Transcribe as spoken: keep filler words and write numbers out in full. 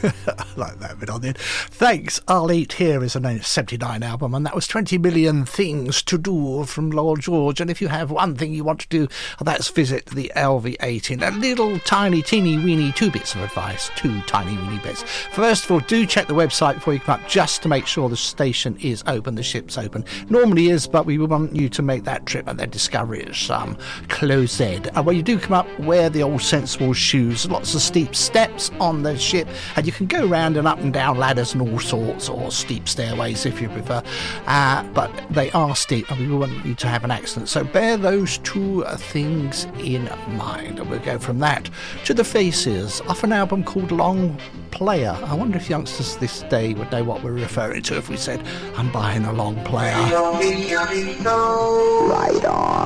Like that bit on the end. Thanks, I'll Eat Here is a seventy-nine album, and that was twenty million Things to Do from Lord George. And if you have one thing you want to do, that's visit the L V eighteen. A little tiny, teeny, weeny, two bits of advice, two tiny, weeny bits. First of all, do check the website before you come up, just to make sure the station is open, the ship's open. Normally is, but we want you to make that trip and then discover it's um, closed. And when you do come up, wear the old sensible shoes. Lots of steep steps on the ship, and you can go round and up and down ladders and all sorts, or steep stairways if you prefer, uh, but they are steep and we want you to have an accident, so bear those two things in mind. And we'll go from that to the Faces off an album called Long Player. I wonder if youngsters this day would know what we're referring to if we said, I'm buying a long player. Right on.